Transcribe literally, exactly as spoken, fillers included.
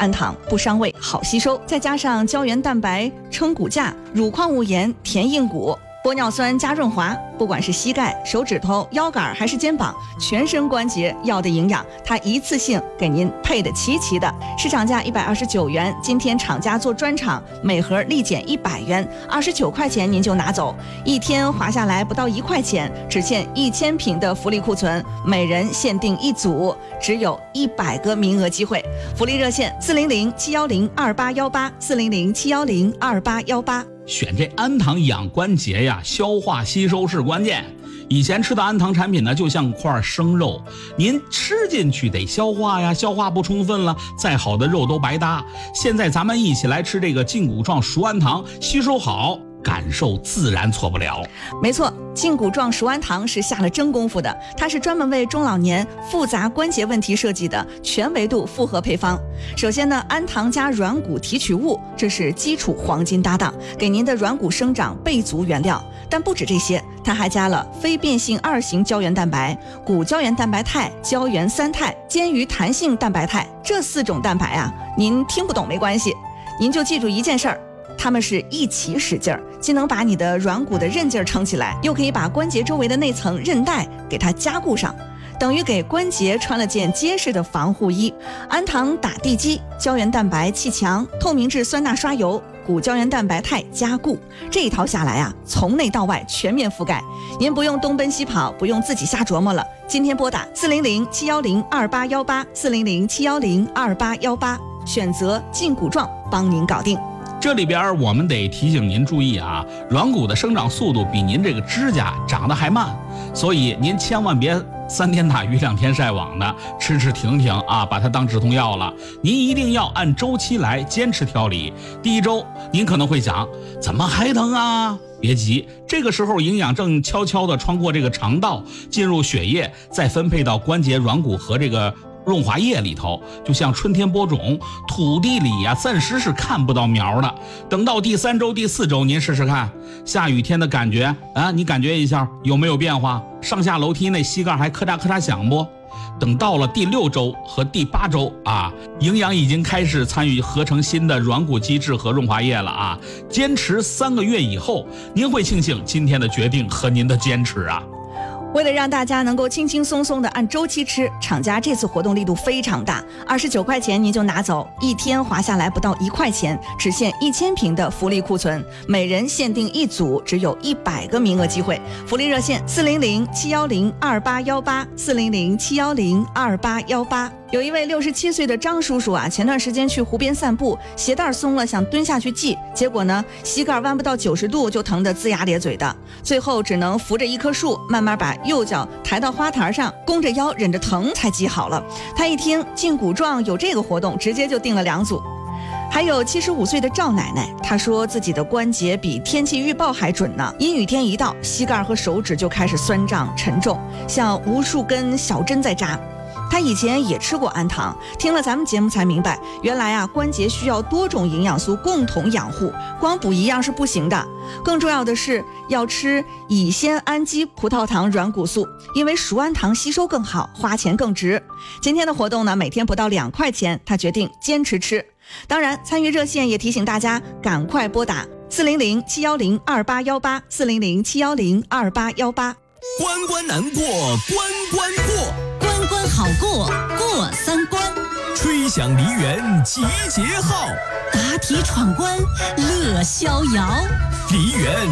氨糖，不伤胃，好吸收，再加上胶原蛋白撑骨架，乳矿物盐填硬骨，玻尿酸加润滑，不管是膝盖、手指头、腰杆还是肩膀，全身关节要的营养，它一次性给您配的齐齐的。市场价一百二十九元，今天厂家做专场，每盒立减一百元，二十九块钱您就拿走，一天划下来不到一块钱，只限一千瓶的福利库存，每人限定一组，只有一百个名额机会。福利热线四零零七幺零二八幺八四零零七幺零二八幺八。 选这氨糖养关节呀，消化吸收是关键。以前吃的氨糖产品呢，就像块生肉，您吃进去得消化呀，消化不充分了，再好的肉都白搭。现在咱们一起来吃这个胫骨状熟氨糖，吸收好，感受自然错不了。 没错，胫骨状熟氨糖是下了真功夫的，它是专门为中老年复杂关节问题设计的全维度复合配方。首先呢，氨糖加软骨提取物，这是基础黄金搭档，给您的软骨生长备足原料。但不止这些，它还加了非变性二型胶原蛋白、骨胶原蛋白肽、胶原三肽、坚鱼弹性蛋白肽，这四种蛋白啊，您听不懂没关系，您就记住一件事儿，它们是一起使劲儿，既能把你的软骨的韧劲儿撑起来，又可以把关节周围的那层韧带给它加固上，等于给关节穿了件结实的防护衣。氨糖打地基，胶原蛋白砌墙，透明质酸钠刷油，骨胶原蛋白肽加固，这一套下来啊，从内到外全面覆盖，您不用东奔西跑，不用自己瞎琢磨了。今天拨打四零零七幺零二八幺八四零零七幺零二八幺八，选择胫骨状，帮您搞定。 这里边我们得提醒您注意啊，软骨的生长速度比您这个指甲长得还慢，所以您千万别三天打鱼两天晒网的，吃吃停停啊，把它当止痛药了。您一定要按周期来坚持调理。第一周您可能会想，怎么还疼啊？别急，这个时候营养正悄悄地穿过这个肠道，进入血液，再分配到关节、软骨和这个润滑液里头，就像春天播种，土地里呀、啊、暂时是看不到苗的。等到第三周、第四周，您试试看，下雨天的感觉啊，你感觉一下有没有变化？上下楼梯那膝盖还咔嚓咔嚓响不？等到了第六周和第八周啊，营养已经开始参与合成新的软骨基质和润滑液了啊。坚持三个月以后，您会庆幸今天的决定和您的坚持啊。 为了让大家能够轻轻松松的按周期吃，厂家这次活动力度非常大，二十九块钱您就拿走，一天划下来不到一块钱，只限一千瓶的福利库存，每人限定一组，只有一百个名额机会。福利热线四零零七幺零二八幺八四零零七幺零二八幺八。有一位六十七岁的张叔叔啊，前段时间去湖边散步，鞋带松了，想蹲下去系，结果呢，膝盖弯不到九十度就疼得龇牙咧嘴的，最后只能扶着一棵树，慢慢把右脚抬到花坛上，弓着腰忍着疼才系好了。他一听胫骨状有这个活动，直接就订了两组。还有七十五岁的赵奶奶，她说自己的关节比天气预报还准呢，阴雨天一到，膝盖和手指就开始酸胀沉重，像无数根小针在扎。他以前也吃过氨糖，听了咱们节目才明白，原来啊关节需要多种营养素共同养护，光补一样是不行的。更重要的是要吃乙酰氨基葡萄糖软骨素，因为熟氨糖吸收更好，花钱更值。今天的活动呢，每天不到两块钱，他决定坚持吃。当然，参与热线也提醒大家赶快拨打四零零七幺零二八幺八四零零七幺零二八幺八。 关关难过关关过， 关关好过过三关， 吹响梨园集结号， 答题闯关乐逍遥， 梨园